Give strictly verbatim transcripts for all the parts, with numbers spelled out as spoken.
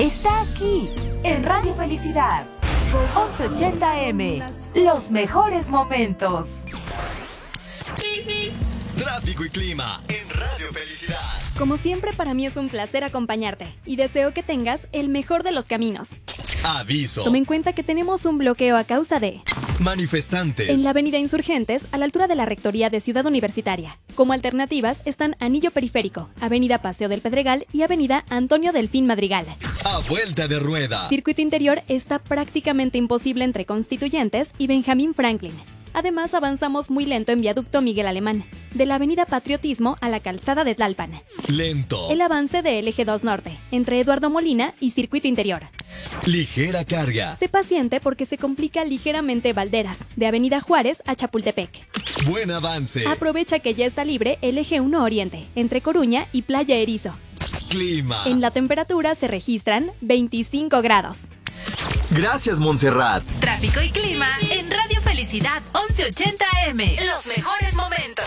está aquí, en Radio Felicidad. once ochenta A M, los mejores momentos. Tráfico y clima en Radio Felicidad. Como siempre, para mí es un placer acompañarte y deseo que tengas el mejor de los caminos. Aviso. Toma en cuenta que tenemos un bloqueo a causa de manifestantes en la avenida Insurgentes, a la altura de la Rectoría de Ciudad Universitaria. Como alternativas están Anillo Periférico, Avenida Paseo del Pedregal y Avenida Antonio Delfín Madrigal. A vuelta de rueda. Circuito interior está prácticamente imposible entre Constituyentes y Benjamín Franklin. Además, avanzamos muy lento en Viaducto Miguel Alemán, de la avenida Patriotismo a la calzada de Tlalpan. Lento. El avance del eje dos Norte, entre Eduardo Molina y Circuito Interior. Ligera carga. Sé paciente porque se complica ligeramente Valderas, de avenida Juárez a Chapultepec. Buen avance. Aprovecha que ya está libre el eje uno Oriente, entre Coruña y Playa Erizo. Clima. En la temperatura se registran veinticinco grados. Gracias, Montserrat. Tráfico y clima en Radio Felicidad once ochenta A M. Los mejores momentos.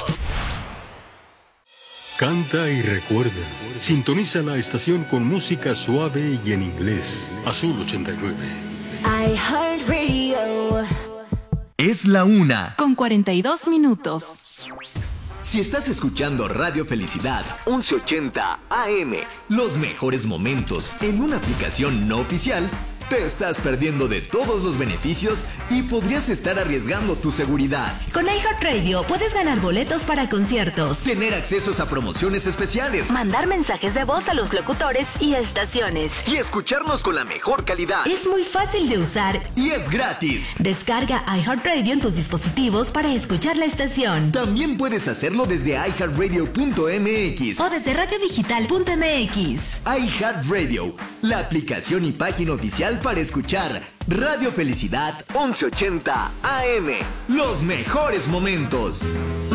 Canta y recuerda. Sintoniza la estación con música suave y en inglés. Azul ochenta y nueve. iHeartRadio. Es la una. Con cuarenta y dos minutos. Si estás escuchando Radio Felicidad once ochenta A M, los mejores momentos en una aplicación no oficial, te estás perdiendo de todos los beneficios y podrías estar arriesgando tu seguridad. Con iHeartRadio puedes ganar boletos para conciertos, Tener accesos a promociones especiales mandar mensajes de voz a los locutores y estaciones. y escucharnos con la mejor calidad. Es muy fácil de usar. Y es gratis. Descarga iHeartRadio en tus dispositivos para escuchar la estación. También puedes hacerlo desde i heart radio punto m x. O desde radiodigital punto m x. iHeartRadio, la aplicación y página oficial para escuchar Radio Felicidad once ochenta A M. Los mejores momentos.